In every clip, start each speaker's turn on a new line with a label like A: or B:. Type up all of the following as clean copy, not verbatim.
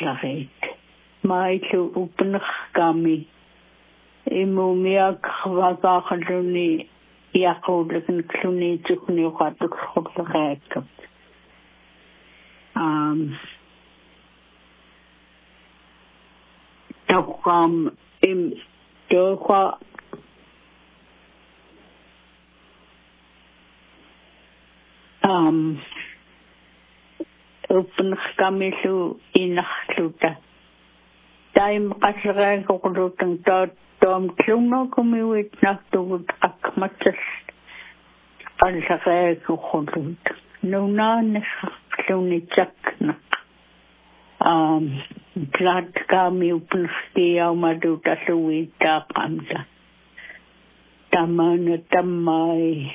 A: Larit. Maitu upnachkami. Imumiak wakakaluni yakulikin kluni tukni watuk hotlakakap. Takam im doha upnachkami su inachluta. Time kasarang kukulutang tom kluno kumiwit na tuwag akmatas kalsakay kukulut. Nuna nasaklunitsak na glad kami upnachkiyaw maduta suwita kamsa. Tama na tamay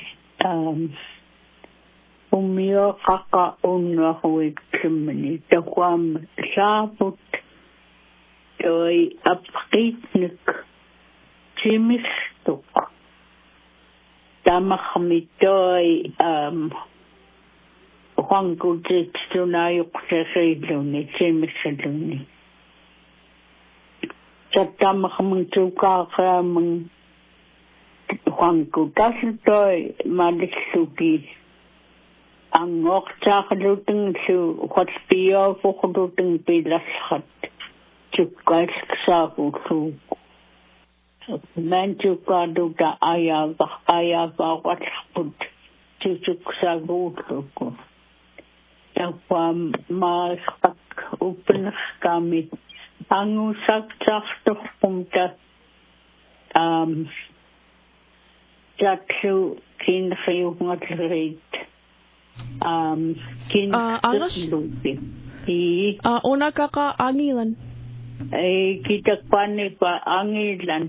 A: umiyo kakauna huwit kumani. Takwam sabot Doi apkitnik timistuk. Tamakami doi huangkutit tunayuk sa sailuni, timisaluni. Sa tamakamang tukakamang huangkutas doi maliksuki. Ang oktakalutang su watspiyo kukulutang pilashat. Chukas sa utuk. Manchuka duta ayaga watsput. Chuk sa utuk. Tapam masak upenas kami. Ang usak punta jatsu kinriyong atlerit.
B: Kinriyong una kaka-angilan.
A: Kita panik pa angilan.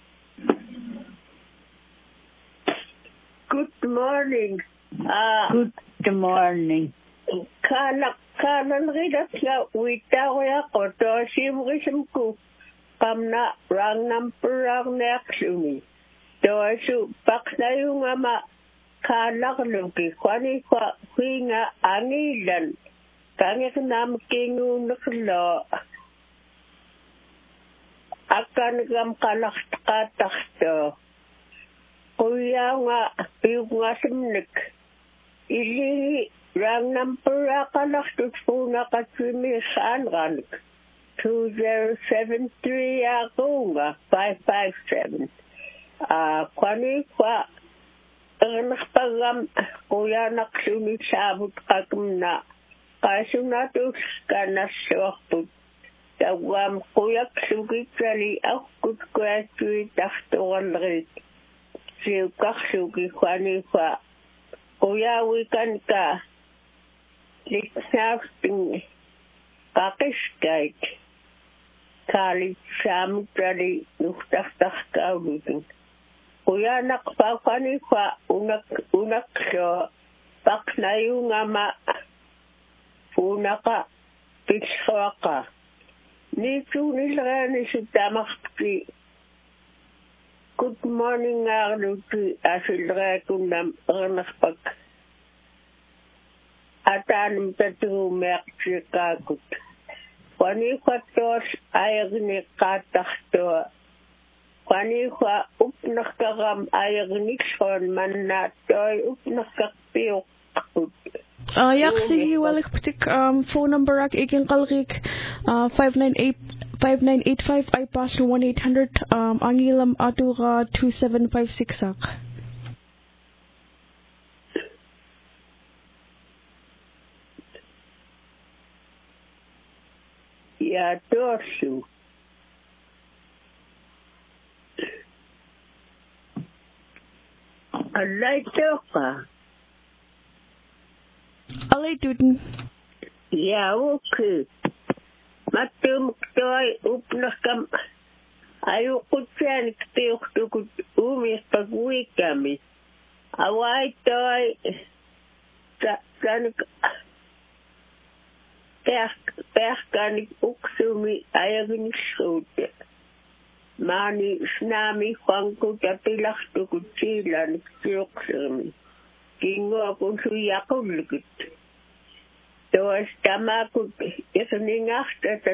C: Good morning.
A: Good morning.
C: Kanan ridat nga wita ko ako to simrism ko kamna rang namperang neaksumi. To su pak na yung ama kalak luki kwani kwa hinga angilan. Kangik nam kingu naklo. Akan gam kalak katakto. Kuya nga yung nga simnik. Ili rang nampura kalak tutpuna katsimisan ranik. 2073 ako nga 557. Kwani kwa nakpagam kuya naksumisabot kakumna. Kaso natus ka naswakput. Tawam kuyak sugit sali ako kuya tuwi taktuan rin. Siyukak sugi kwani kwa kuya wikan ka liksafting kakiskait kalit samut sali nuktaktak kaulitin. Kuya nakpa kwani kwa unak so pak na yung ama unaka piswaka. Nito nila ni si Tamakti. Good morning nga luti asilra kundam nakpag. Atanum tatumek si kakut. Kwani kwa tos ayag ni katakto. Kwani kwa upnakakam ayag ni son man na toy upnakakpiyok kakut.
B: Yaksi walik patik phone number ak iking kalrik 5985 ay pas 1-800 angilam atura 2756 ak.
C: Ya dosu. Alay toka.
B: Alay duden.
C: Ya okay. Matum toy upnakam. Ayo kutsan ktiok tukut umis pagwi kami. Away toy kanik kanik uksumi ayagin shote. Mani snami kwangku kapilak tukut silan ktiok Kingo ako suya ko lukit. Tawas tama ko, isa ni nga